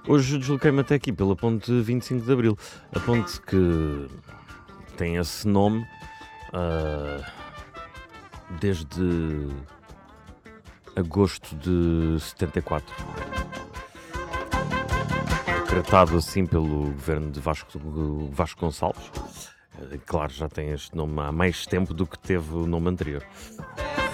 Hoje desloquei-me até aqui pela ponte 25 de Abril. A ponte que tem esse nome ah, desde agosto de 74. Decretado assim pelo governo de Vasco Gonçalves. Claro, já tem este nome há mais tempo do que teve o nome anterior.